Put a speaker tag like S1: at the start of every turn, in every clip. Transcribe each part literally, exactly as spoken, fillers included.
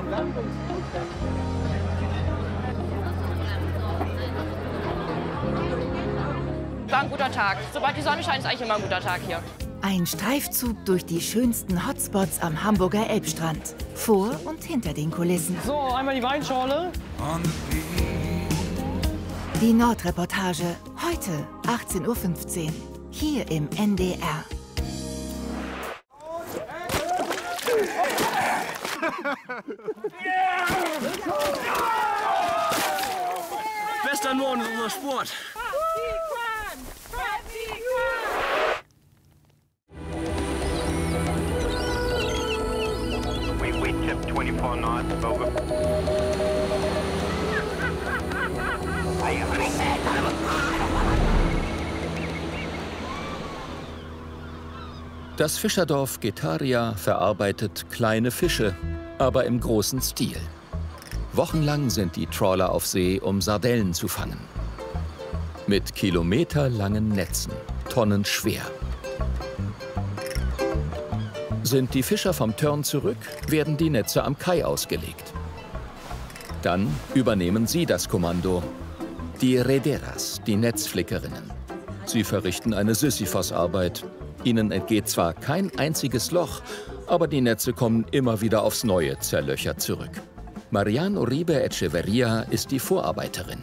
S1: War ein guter Tag. Sobald die Sonne scheint, ist eigentlich immer ein guter Tag hier.
S2: Ein Streifzug durch die schönsten Hotspots am Hamburger Elbstrand. Vor und hinter den Kulissen.
S3: So, einmal die Weinschorle.
S2: Die Nordreportage. Heute achtzehn Uhr fünfzehn. Hier im N D R.
S3: Western Norden ist unser Sport.
S4: twenty-four knots, over.
S5: Das Fischerdorf Getaria verarbeitet kleine Fische, aber im großen Stil. Wochenlang sind die Trawler auf See, um Sardellen zu fangen. Mit kilometerlangen Netzen, tonnenschwer. Sind die Fischer vom Turn zurück, werden die Netze am Kai ausgelegt. Dann übernehmen sie das Kommando. Die Rederas, die Netzflickerinnen. Sie verrichten eine Sisyphos-Arbeit. Ihnen entgeht zwar kein einziges Loch, aber die Netze kommen immer wieder aufs Neue zerlöchert zurück. Marian Uribe Echeverria ist die Vorarbeiterin.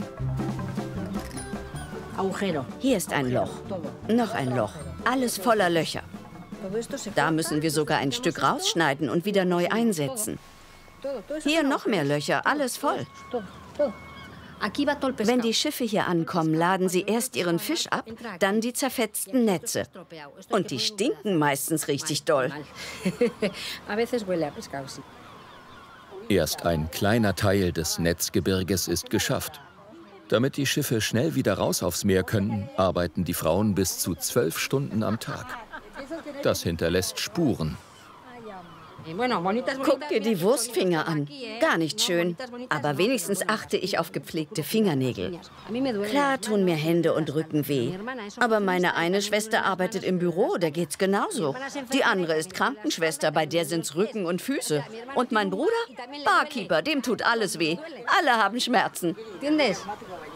S6: Hier ist ein Loch. Noch ein Loch. Alles voller Löcher. Da müssen wir sogar ein Stück rausschneiden und wieder neu einsetzen. Hier noch mehr Löcher, alles voll. Wenn die Schiffe hier ankommen, laden sie erst ihren Fisch ab, dann die zerfetzten Netze. Und die stinken meistens richtig doll.
S5: Erst ein kleiner Teil des Netzgebirges ist geschafft. Damit die Schiffe schnell wieder raus aufs Meer können, arbeiten die Frauen bis zu zwölf Stunden am Tag. Das hinterlässt Spuren.
S6: Guck dir die Wurstfinger an. Gar nicht schön. Aber wenigstens achte ich auf gepflegte Fingernägel. Klar tun mir Hände und Rücken weh. Aber meine eine Schwester arbeitet im Büro, da geht's genauso. Die andere ist Krankenschwester, bei der sind's Rücken und Füße. Und mein Bruder? Barkeeper, dem tut alles weh. Alle haben Schmerzen.